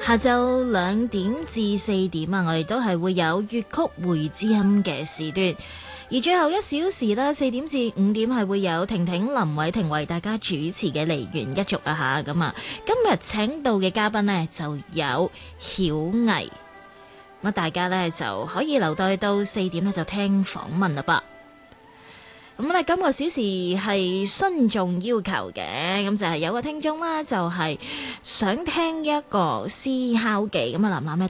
下晝2點至4點啊，我哋都係會有粵曲會知音嘅時段，而最後1小時啦，4點至5點係會有婷婷、林偉婷為大家主持嘅梨園一族啊吓，咁啊，今日請到嘅嘉賓呢，就有曉藝，咁大家呢，就可以留待到4點呢，就聽訪問啦噃。咁咧，今個小時係詢眾要求嘅，咁就係有個聽眾啦，就係想聽一個思考記，咁啊，林林咧